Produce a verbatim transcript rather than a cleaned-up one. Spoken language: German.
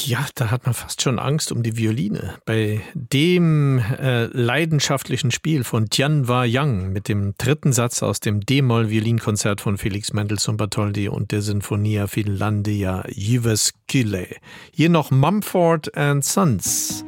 Ja, da hat man fast schon Angst um die Violine. Bei dem äh, leidenschaftlichen Spiel von Tianhua Yang mit dem dritten Satz aus dem D-Moll-Violinkonzert von Felix Mendelssohn Bartholdy und der Sinfonia Finlandia Jyväskylä. Hier noch Mumford and Sons.